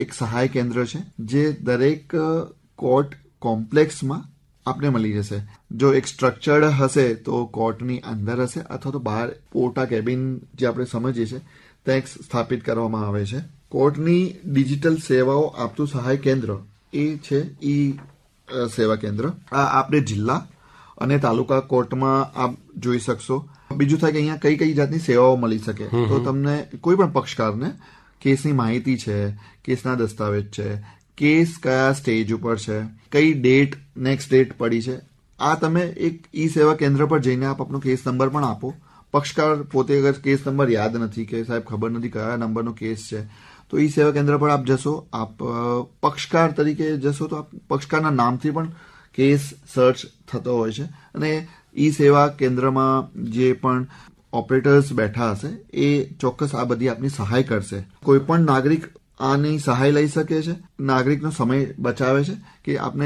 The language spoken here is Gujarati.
એક સહાય કેન્દ્ર છે જે દરેક કોર્ટ કોમ્પ્લેક્સમાં આપને મળી જશે. જો એક સ્ટ્રક્ચર્ડ હશે તો કોર્ટની અંદર હશે અથવા તો બહાર પોર્ટા કેબિન જે આપણે સમજીએ છીએ ત્યાં સ્થાપિત કરવામાં આવે છે. કોર્ટની ડિજિટલ સેવાઓ આપતું સહાય કેન્દ્ર એ છે સેવા કેન્દ્ર. આ આપણે જિલ્લા અને તાલુકા કોર્ટમાં આપ જોઈ શકશો. બીજું થાય કે અહીંયા કઈ કઈ જાતની સેવાઓ મળી શકે. તો તમને કોઈ પણ પક્ષકારને કેસની માહિતી છે, કેસના દસ્તાવેજ છે, કેસ કયા સ્ટેજ ઉપર છે, કઈ ડેટ નેક્સ્ટ ડેટ પડી છે, આ તમે એક સેવા કેન્દ્ર પર જઈને આપ આપનો કેસ નંબર પણ આપો. પક્ષકાર પોતે અગર કેસ નંબર યાદ નથી કે સાહેબ ખબર નથી કયા નંબરનો કેસ છે, તો સેવા કેન્દ્ર પર આપ જશો, આપ પક્ષકાર તરીકે જશો તો આપ પક્ષકારના નામથી પણ કેસ સર્ચ થતો હોય છે અને સેવા કેન્દ્રમાં જે પણ ઓપરેટર્સ બેઠા હશે એ ચોક્કસ આ બધી આપની સહાય કરશે. કોઈ પણ નાગરિક આની સહાય લઈ શકે છે. નાગરિકનો સમય બચાવે છે કે આપને